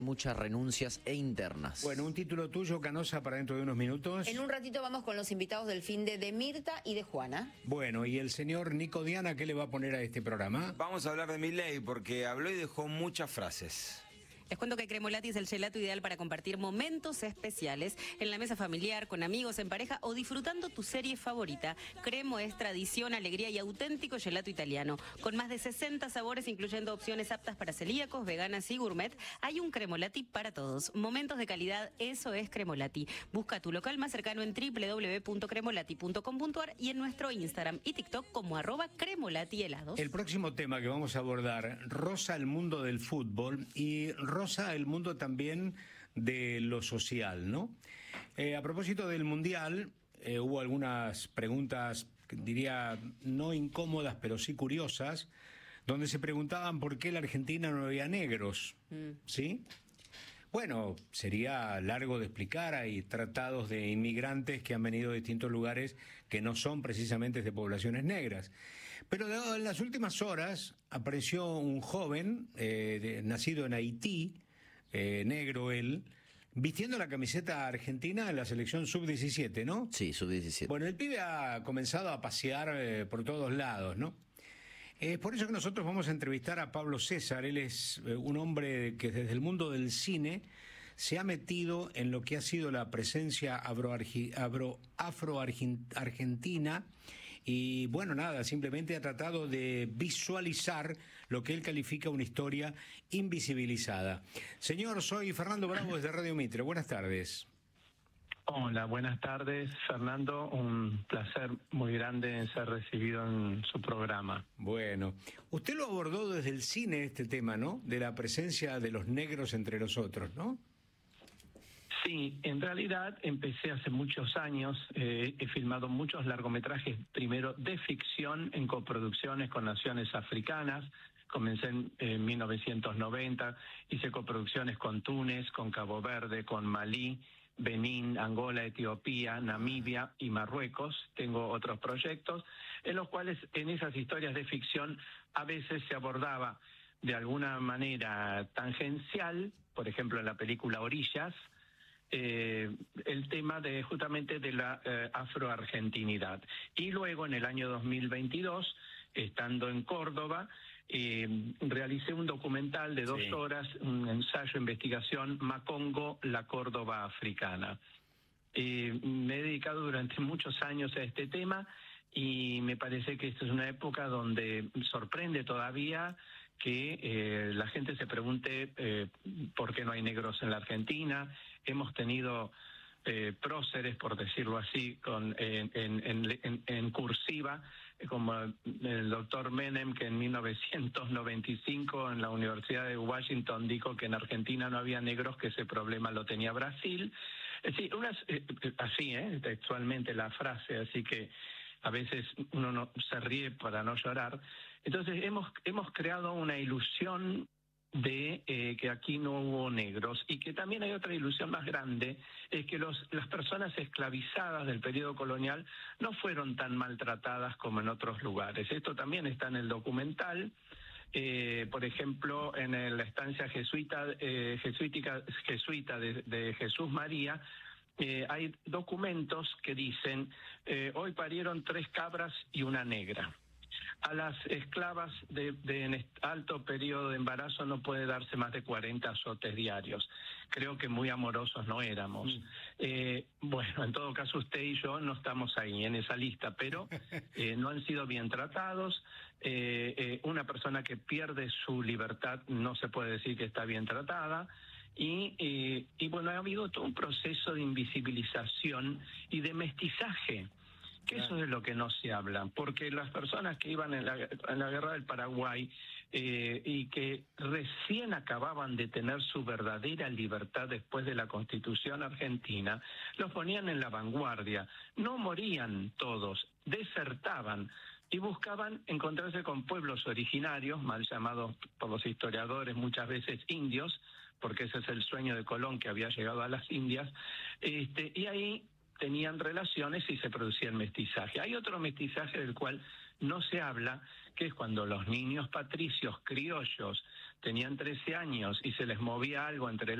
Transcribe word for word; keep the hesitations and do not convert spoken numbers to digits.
muchas renuncias e internas. Bueno, un título tuyo, Canosa, para dentro de unos minutos. En un ratito vamos con los invitados del fin de, de Mirta y de Juana. Bueno, y el señor Nico Diana, ¿qué le va a poner a este programa? Vamos a hablar de Milei porque habló y dejó muchas frases. Les cuento que Cremolati es el gelato ideal para compartir momentos especiales en la mesa familiar, con amigos, en pareja o disfrutando tu serie favorita. Cremo es tradición, alegría y auténtico gelato italiano. Con más de sesenta sabores, incluyendo opciones aptas para celíacos, veganas y gourmet, hay un Cremolati para todos. Momentos de calidad, eso es Cremolati. Busca tu local más cercano en doble u doble u doble u punto cremolati punto com punto a r y en nuestro Instagram y TikTok como arroba Cremolati helados. El próximo tema que vamos a abordar roza el mundo del fútbol y roza el mundo también de lo social, ¿no? Eh, a propósito del Mundial, eh, hubo algunas preguntas, diría, no incómodas, pero sí curiosas, donde se preguntaban por qué en la Argentina no había negros, mm. ¿sí? Bueno, sería largo de explicar, hay tratados de inmigrantes que han venido de distintos lugares que no son precisamente de poblaciones negras. Pero en las últimas horas apareció un joven, eh, de, nacido en Haití, eh, negro él, vistiendo la camiseta argentina en la selección sub diecisiete, ¿no? Sí, sub diecisiete. Bueno, el pibe ha comenzado a pasear eh, por todos lados, ¿no? Es por eso que nosotros vamos a entrevistar a Pablo César. Él es eh, un hombre que desde el mundo del cine se ha metido en lo que ha sido la presencia afro-argentina y, bueno, nada, simplemente ha tratado de visualizar lo que él califica una historia invisibilizada. Señor, soy Fernando Bravo desde Radio Mitre. Buenas tardes. Hola, buenas tardes, Fernando. Un placer muy grande en ser recibido en su programa. Bueno, usted lo abordó desde el cine este tema, ¿no? De la presencia de los negros entre nosotros, ¿no? Sí, en realidad empecé hace muchos años, eh, he filmado muchos largometrajes, primero de ficción en coproducciones con naciones africanas. Comencé en eh, mil novecientos noventa, hice coproducciones con Túnez, con Cabo Verde, con Malí, Benín, Angola, Etiopía, Namibia y Marruecos. Tengo otros proyectos en los cuales en esas historias de ficción a veces se abordaba de alguna manera tangencial, por ejemplo en la película Orillas, eh, el tema de justamente de la eh, afroargentinidad. Y luego en el año dos mil veintidós, estando en Córdoba, Eh, realicé un documental de dos sí. horas, un ensayo, investigación, Macongo, la Córdoba africana. Eh, me he dedicado durante muchos años a este tema y me parece que esta es una época donde sorprende todavía que eh, la gente se pregunte eh, por qué no hay negros en la Argentina. Hemos tenido eh, próceres, por decirlo así, con en, en, en, en cursiva, como el doctor Menem, que en mil novecientos noventa y cinco en la Universidad de Washington dijo que en Argentina no había negros, que ese problema lo tenía Brasil. Es decir, unas, eh, así, eh, textualmente la frase, así que a veces uno no, se ríe para no llorar. Entonces hemos, hemos creado una ilusión de eh, que aquí no hubo negros, y que también hay otra ilusión más grande, es que los, las personas esclavizadas del periodo colonial no fueron tan maltratadas como en otros lugares. Esto también está en el documental. Eh, por ejemplo, en la estancia jesuita, eh, jesuítica, jesuita de, de Jesús María, eh, hay documentos que dicen, eh, hoy parieron tres cabras y una negra. A las esclavas de, de en alto periodo de embarazo no puede darse más de cuarenta azotes diarios. Creo que muy amorosos no éramos. Mm. Eh, bueno, en todo caso usted y yo no estamos ahí en esa lista, pero eh, no han sido bien tratados. Eh, eh, una persona que pierde su libertad no se puede decir que está bien tratada. Y, eh, y bueno, ha habido todo un proceso de invisibilización y de mestizaje, que eso es de lo que no se habla, porque las personas que iban en la, en la guerra del Paraguay eh, y que recién acababan de tener su verdadera libertad después de la Constitución argentina, los ponían en la vanguardia. No morían todos, desertaban y buscaban encontrarse con pueblos originarios, mal llamados por los historiadores muchas veces indios, porque ese es el sueño de Colón, que había llegado a las Indias, este, y ahí tenían relaciones y se producía el mestizaje. Hay otro mestizaje del cual no se habla, que es cuando los niños patricios criollos tenían trece años y se les movía algo entre